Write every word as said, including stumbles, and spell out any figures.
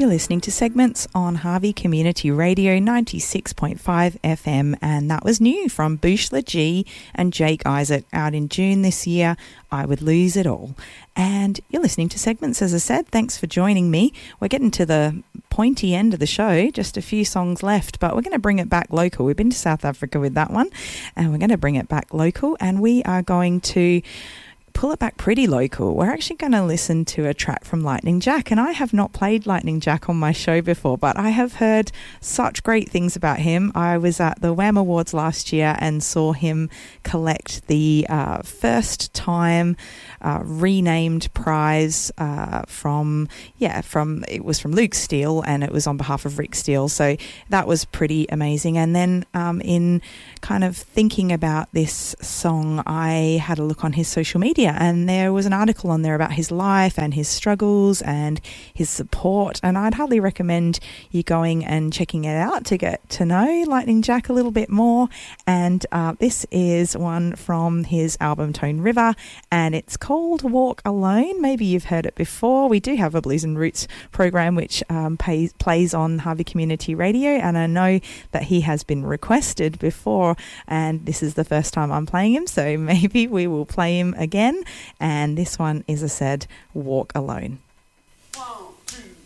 You're listening to Segments on Harvey Community Radio ninety-six point five F M, and that was new from Bushla G and Jake Isaac, out in June this year, I Would Lose It All. And you're listening to Segments, as I said. Thanks for joining me. We're getting to the pointy end of the show, just a few songs left, but we're going to bring it back local. We've been to South Africa with that one, and we're going to bring it back local, and we are going to pull it back pretty local. We're actually going to listen to a track from Lightning Jack, and I have not played Lightning Jack on my show before, but I have heard such great things about him. I was at the Wham Awards last year and saw him collect the uh, first time uh, renamed prize uh, from, yeah, from, it was from Luke Steele, and it was on behalf of Rick Steele, so that was pretty amazing. And then um, in kind of thinking about this song, I had a look on his social media, and there was an article on there about his life and his struggles and his support, and I'd highly recommend you going and checking it out to get to know Lightning Jack a little bit more. And uh, this is one from his album Tone River, and it's called Walk Alone. Maybe you've heard it before. We do have a Blues and Roots program which um, pays, plays on Harvey Community Radio, and I know that he has been requested before, and this is the first time I'm playing him, so maybe we will play him again. And this one is, as I said, Walk Alone. Whoa.